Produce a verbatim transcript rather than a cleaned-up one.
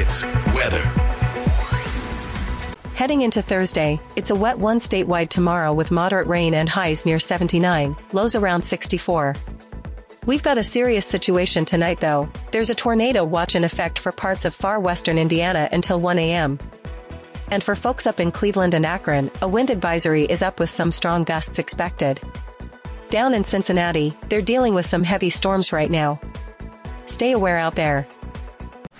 Hits weather. Heading into Thursday, it's a wet one statewide tomorrow with moderate rain and highs near seventy-nine, lows around sixty-four. We've got a serious situation tonight though. There's a tornado watch in effect for parts of far western Indiana until one a m And for folks up in Cleveland and Akron, a wind advisory is up with some strong gusts expected. Down in Cincinnati, they're dealing with some heavy storms right now. Stay aware out there.